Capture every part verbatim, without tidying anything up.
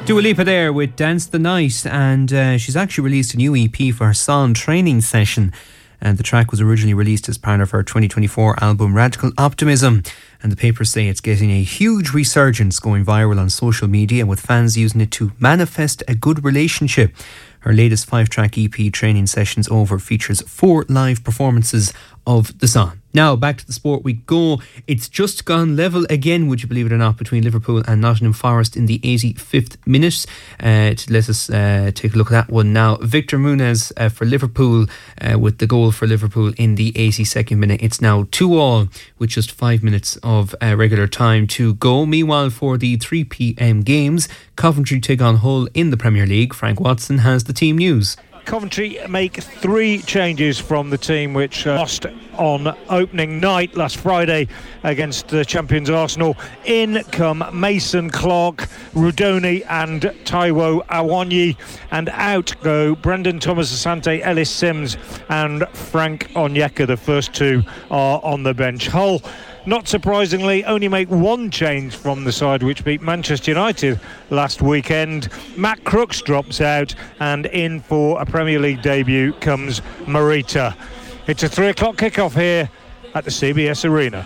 Dua Lipa there with Dance the Night, and uh, she's actually released a new E P for her song Training Session, and the track was originally released as part of her twenty twenty-four album Radical Optimism, and the papers say it's getting a huge resurgence, going viral on social media with fans using it to manifest a good relationship. Her latest five-track E P, Training Sessions Over, features four live performances of the song. Now, back to the sport we go. It's just gone level again, would you believe it or not, between Liverpool and Nottingham Forest in the eighty-fifth minute. Uh, to let us uh, take a look at that one now. Victor Muniz uh, for Liverpool uh, with the goal for Liverpool in the eighty-second minute. It's now two all with just five minutes of uh, regular time to go. Meanwhile, for the three p.m. games, Coventry take on Hull in the Premier League. Frank Watson has the team news. Coventry make three changes from the team which uh, lost on opening night last Friday against the champions Arsenal. In come Mason Clark, Rudoni and Taiwo Awanyi, and out go Brendan Thomas Asante, Ellis Sims and Frank Onyeka. The first two are on the bench. Hull, not surprisingly, only make one change from the side which beat Manchester United last weekend. Matt Crooks drops out, and in for a Premier League debut comes Morita. It's a three o'clock kickoff here at the C B S Arena.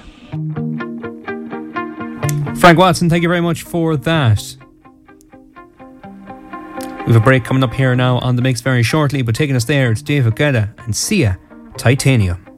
Frank Watson, thank you very much for that. We have a break coming up here now on The Mix very shortly, but taking us there, it's David Guetta and Sia, Titanium.